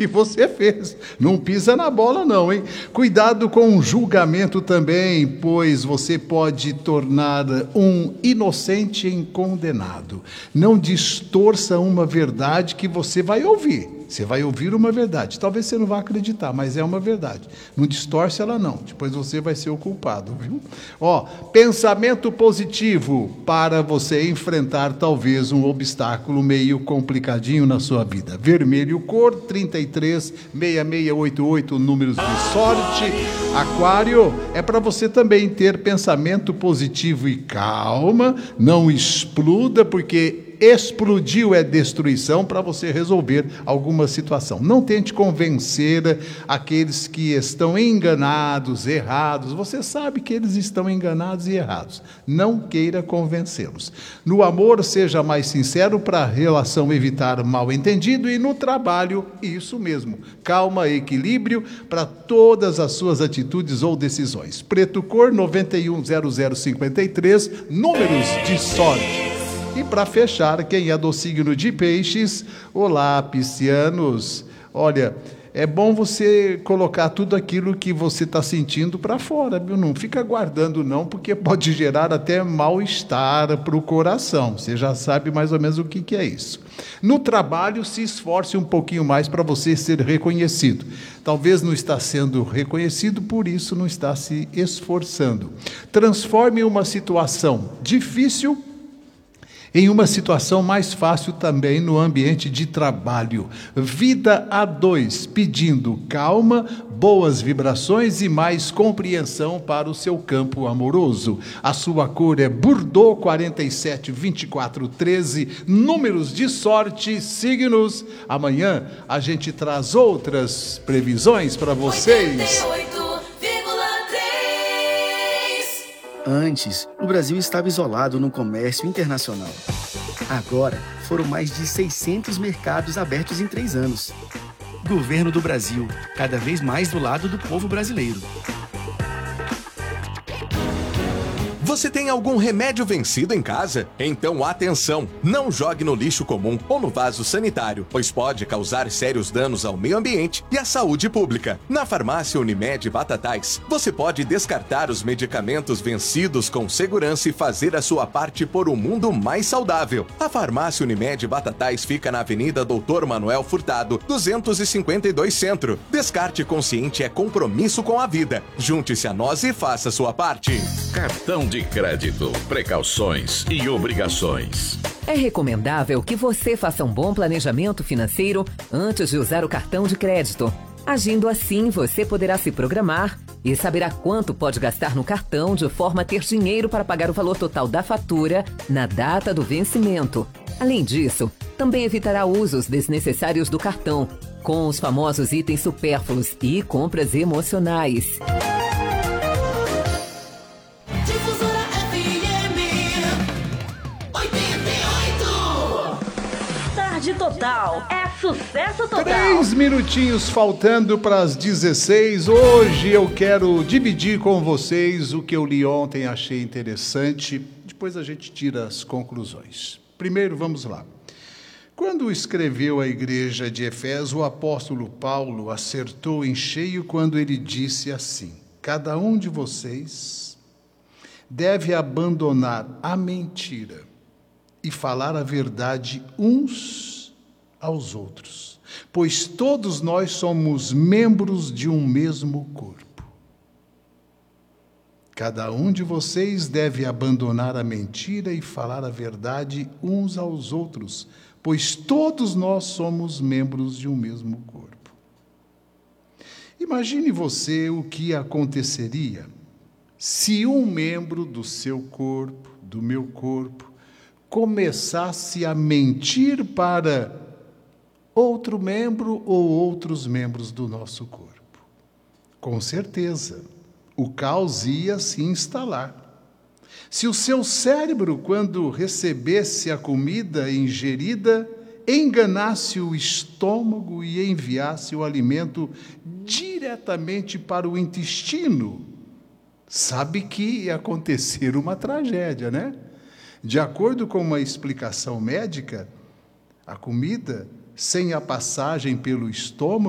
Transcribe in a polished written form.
que você fez. Não pisa na bola não, hein? Cuidado com o julgamento também, pois você pode tornar um inocente em condenado. Não distorça uma verdade que você vai ouvir. Você vai ouvir uma verdade. Talvez você não vá acreditar, mas é uma verdade. Não distorce ela não. Depois você vai ser o culpado, viu? Pensamento positivo para você enfrentar talvez um obstáculo meio complicadinho na sua vida. Vermelho cor 336688, números de sorte. Aquário, é para você também ter pensamento positivo e calma. Não exploda, porque explodiu é destruição, para você resolver alguma situação. Não tente convencer aqueles que estão enganados, errados. Você sabe que eles estão enganados e errados. Não queira convencê-los. No amor, seja mais sincero para a relação evitar mal-entendido, e no trabalho, isso mesmo. Calma e equilíbrio para todas as suas atitudes ou decisões. Preto cor 910053, números de sorte. E para fechar, quem é do signo de Peixes, olá, piscianos. Olha, é bom você colocar tudo aquilo que você está sentindo para fora, viu? Não fica guardando não, porque pode gerar até mal-estar para o coração. Você já sabe mais ou menos o que é isso. No trabalho, se esforce um pouquinho mais para você ser reconhecido. Talvez não está sendo reconhecido, por isso não está se esforçando. Transforme uma situação difícil em uma situação mais fácil também no ambiente de trabalho. Vida a dois, pedindo calma, boas vibrações e mais compreensão para o seu campo amoroso. A sua cor é Bordeaux 472413, números de sorte, signos. Amanhã a gente traz outras previsões para vocês. 88,3. Antes, o Brasil estava isolado no comércio internacional. Agora, foram mais de 600 mercados abertos em 3 anos. Governo do Brasil, cada vez mais do lado do povo brasileiro. Você tem algum remédio vencido em casa? Então atenção! Não jogue no lixo comum ou no vaso sanitário, pois pode causar sérios danos ao meio ambiente e à saúde pública. Na farmácia Unimed Batatais, você pode descartar os medicamentos vencidos com segurança e fazer a sua parte por um mundo mais saudável. A farmácia Unimed Batatais fica na Avenida Doutor Manuel Furtado, 252 Centro. Descarte consciente é compromisso com a vida. Junte-se a nós e faça a sua parte. Cartão de crédito, precauções e obrigações. É recomendável que você faça um bom planejamento financeiro antes de usar o cartão de crédito. Agindo assim, você poderá se programar e saberá quanto pode gastar no cartão de forma a ter dinheiro para pagar o valor total da fatura na data do vencimento. Além disso, também evitará usos desnecessários do cartão, com os famosos itens supérfluos e compras emocionais. Tarde Total é sucesso total. 3 minutinhos faltando para as 16. Hoje eu quero dividir com vocês o que eu li ontem, achei interessante. Depois a gente tira as conclusões. Primeiro, vamos lá. Quando escreveu à igreja de Efésio, o apóstolo Paulo acertou em cheio quando ele disse assim: cada um de vocês deve abandonar a mentira e falar a verdade uns aos outros, pois todos nós somos membros de um mesmo corpo. Cada um de vocês deve abandonar a mentira e falar a verdade uns aos outros, pois todos nós somos membros de um mesmo corpo. Imagine você o que aconteceria se um membro do seu corpo, do meu corpo, começasse a mentir para outro membro ou outros membros do nosso corpo. Com certeza, o caos ia se instalar. Se o seu cérebro, quando recebesse a comida ingerida, enganasse o estômago e enviasse o alimento diretamente para o intestino, sabe que ia acontecer uma tragédia, né? De acordo com uma explicação médica, a comida, sem a passagem pelo estômago,